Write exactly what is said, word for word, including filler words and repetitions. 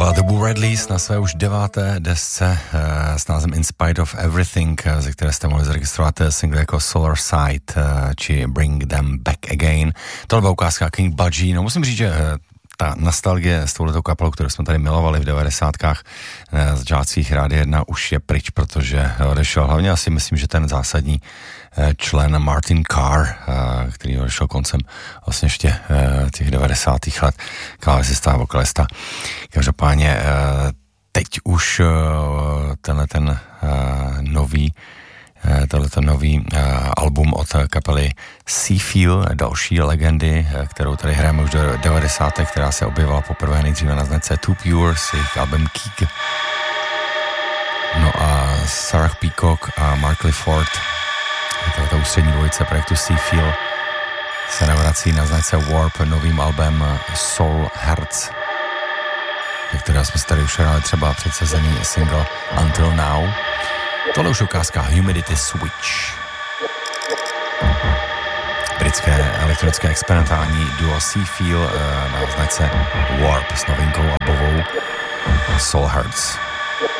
byla The Boo Radleys na své už deváté desce uh, s názvem In Spite of Everything, ze které jste mohli zaregistrovat single jako Solar Side uh, či Bring Them Back Again. Tohle byla ukázka King Budgie. No musím říct, že uh, ta nostalgie s touhletou kapelou, kterou jsme tady milovali v devadesátkách uh, z žáckých Rádia jedna už je pryč, protože odešel hlavně asi myslím, že ten zásadní člen Martin Carr, který odešel koncem vlastně ještě těch devadesátých let, klávesista a vokalista. Každopádně teď už tenhle ten nový tenhle ten nový album od kapely Seafeel, další legendy, kterou tady hrajeme už do devadesátek, která se objevila poprvé nejdříve na značce Too Pure s jejich album Keek. No a Sarah Peacock a Mark Clifford, tato ústřední dvojice projektu Seafeel, se navrací na značce Warp novým albem Soul Hearts, ve kterého jsme se tady už hrali třeba předsazený single Until Now. Tohle už ukázka Humidity Switch. Britské elektronické experimentální duo Seafeel na značce Warp s novinkou albovou Soul Hearts.